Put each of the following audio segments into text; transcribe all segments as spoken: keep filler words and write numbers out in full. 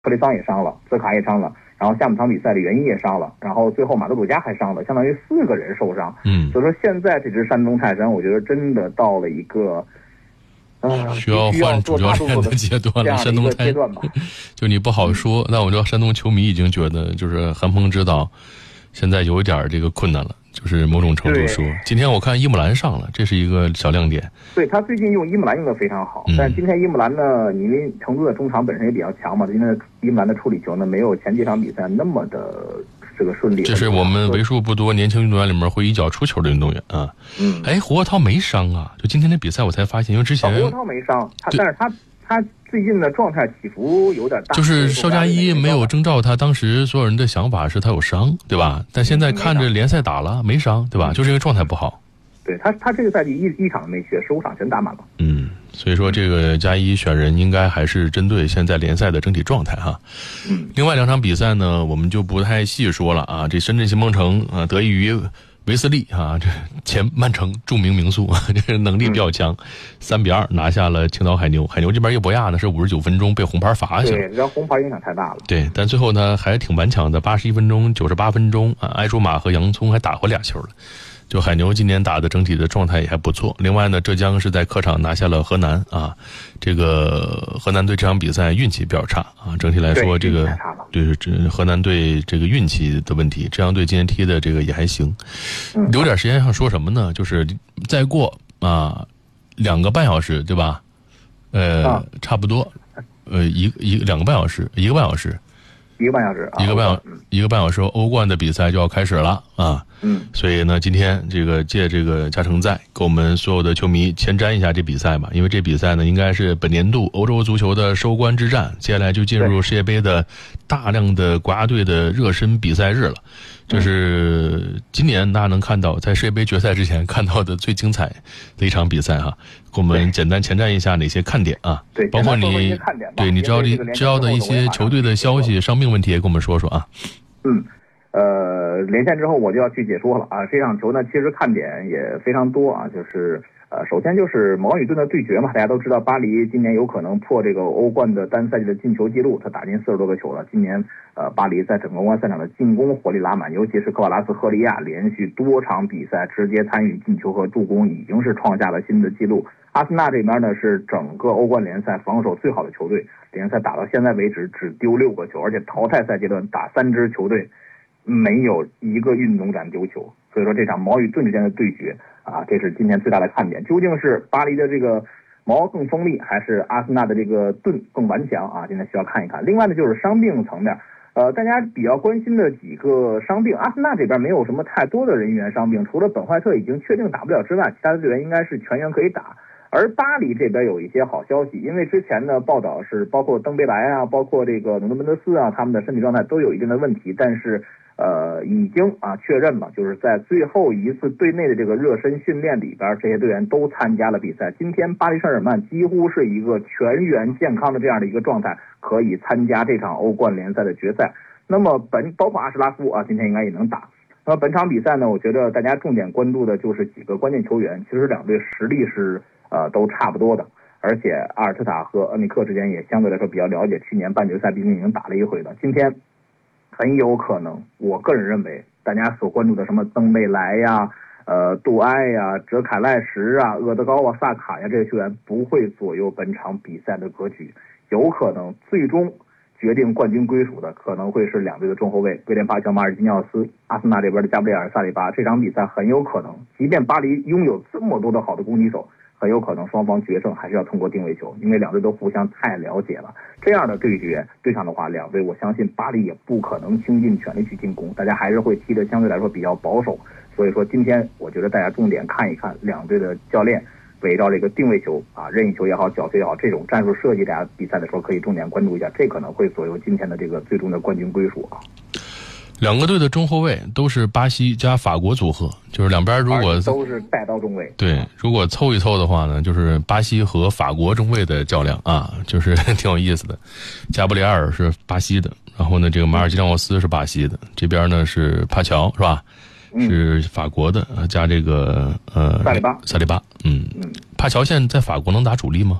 克雷桑也伤了，泽卡也伤了，然后下半场比赛里袁一也伤了，然后最后马德鲁加还伤了，相当于四个人受伤。 嗯， 所以说现在这支山东泰山，我觉得真的到了一个。 呃、需要换主教练的阶段了，山东泰山就你不好说。那我知道山东球迷已经觉得，就是韩鹏指导现在有一点这个困难了，就是某种程度说，今天我看伊姆兰上了，这是一个小亮点。 对，他最近用伊姆兰用的非常好，嗯、但是今天伊姆兰呢，因为成都的中场本身也比较强嘛，今天伊姆兰的处理球呢，没有前几场比赛那么的。这个顺利， 这是我们为数不多年轻运动员里面会一脚出球的运动员啊。 嗯， 哎，胡国涛没伤啊？就今天的比赛我才发现，因为之前胡国涛没伤，他但是他他最近的状态起伏有点大。 就是邵佳一没有征召他，当时所有人的想法是他有伤，对吧？但现在看着联赛打了没伤，对吧？就这个状态不好。 对他，他这个赛季一一场没缺，十五场全打满了。 嗯，所以说这个佳一选人应该还是针对现在联赛的整体状态哈。 嗯， 另外两场比赛呢，我们就不太细说了啊。这深圳新梦城啊，得益于维斯利啊，这前曼城著名名宿，这能力比较强，三比二拿下了青岛海牛。海牛这边叶博亚呢是五十九分钟被红牌罚下， 对，这红牌影响太大了。 对，但最后呢还挺顽强的，八十一分钟、九十八分钟啊，埃舒马和洋葱还打回俩球了。就海牛今年打的整体的状态也还不错。另外呢，浙江是在客场拿下了河南啊，这个河南队这场比赛运气比较差啊。整体来说，这个对这河南队这个运气的问题，浙江队今天踢的这个也还行。留点时间上说什么呢？就是再过啊两个半小时，对吧？呃，差不多，呃一一两个半小时，一个半小时。 一个半小时， 一个半小、嗯、一个半小时，欧冠的比赛就要开始了啊！ 嗯， 所以呢，今天这个借这个加城赛，给我们所有的球迷前瞻一下这比赛吧，因为这比赛呢，应该是本年度欧洲足球的收官之战，接下来就进入世界杯的大量的国家队的热身比赛日了。这是今年大家能看到在世界杯决赛之前看到的最精彩的一场比赛哈，给我们简单前瞻一下哪些看点啊？ 对， 包括你对你知道的知道的一些球队的消息、伤病问题也跟我们说说啊。 嗯，呃，连线之后我就要去解说了啊。这场球呢，其实看点也非常多啊，就是呃，首先就是毛与盾的对决嘛，大家都知道巴黎今年有可能破这个欧冠的单赛季的进球记录，他打进四十多个球了。今年呃，巴黎在整个欧冠赛场的进攻火力拉满，尤其是科瓦拉斯赫利亚连续多场比赛直接参与进球和助攻，已经是创下了新的记录。阿森纳这边呢是整个欧冠联赛防守最好的球队，联赛打到现在为止只丢六个球，而且淘汰赛阶段打三支球队没有一个运动战丢球，所以说这场矛与盾之间的对决啊，这是今天最大的看点。究竟是巴黎的这个矛更锋利，还是阿森纳的这个盾更顽强啊？现在需要看一看。另外呢，就是伤病层面，呃，大家比较关心的几个伤病，阿森纳这边没有什么太多的人员伤病，除了本怀特已经确定打不了之外，其他的队员应该是全员可以打。而巴黎这边有一些好消息，因为之前的报道是包括登贝莱啊，包括这个努诺门德斯啊，他们的身体状态都有一定的问题，但是呃已经啊确认了，就是在最后一次队内的这个热身训练里边，这些队员都参加了比赛。今天巴黎圣日耳曼几乎是一个全员健康的这样的一个状态，可以参加这场欧冠联赛的决赛。那么本包括阿什拉夫啊，今天应该也能打。那么本场比赛呢，我觉得大家重点关注的就是几个关键球员，其实两队实力是呃，都差不多的，而且阿尔特塔和恩里克之间也相对来说比较了解，去年半决赛毕竟已经打了一回了。今天很有可能，我个人认为，大家所关注的什么登贝莱呀、呃杜埃呀、哲凯赖什啊、厄德高啊、萨卡呀这些球员不会左右本场比赛的格局，有可能最终决定冠军归属的可能会是两队的中后卫威廉巴乔、马尔基尼奥斯，阿森纳这边的加布里尔、萨里巴。这场比赛很有可能，即便巴黎拥有这么多的好的攻击手，很有可能双方决胜还是要通过定位球，因为两队都互相太了解了。这样的对决对上的话，两队我相信巴黎也不可能倾尽全力去进攻，大家还是会踢得相对来说比较保守。所以说今天我觉得大家重点看一看两队的教练围绕这个定位球啊、任意球也好、角球也好，这种战术设计，大家比赛的时候可以重点关注一下，这可能会左右今天的这个最终的冠军归属啊。 两个队的中后卫都是巴西加法国组合，就是两边如果都是带刀中卫， 对，如果凑一凑的话呢，就是巴西和法国中卫的较量啊，就是挺有意思的。加布里埃尔是巴西的，然后呢，这个马尔基诺斯是巴西的，这边呢是帕乔是吧？是法国的，加这个呃萨里巴， 萨里巴，嗯嗯，帕乔现在在法国能打主力吗？ 呃，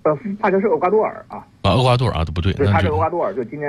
呃，发球是厄瓜多尔啊。 啊，厄瓜多尔啊，不对， 对，他是那就厄瓜多尔，就今年。